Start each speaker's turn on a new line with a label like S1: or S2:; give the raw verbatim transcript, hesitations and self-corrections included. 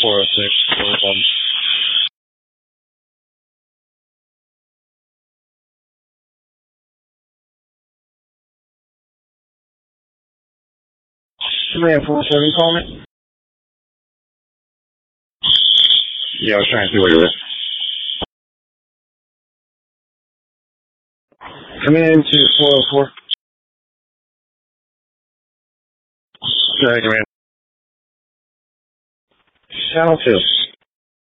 S1: four oh six, four oh one. Command four seven, call me. Yeah, I was trying to see where you were. Command to four oh four. Sorry, command. Channel two.